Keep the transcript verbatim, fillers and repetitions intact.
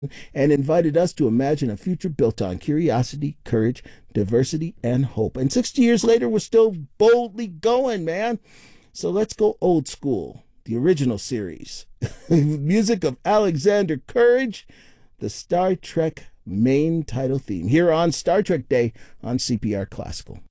and invited us to imagine a future built on curiosity, courage, diversity, and hope. And sixty years later, we're still boldly going, man. So let's go old school, the original series. Music of Alexander Courage, the Star Trek main title theme, here on Star Trek Day on C P R Classical.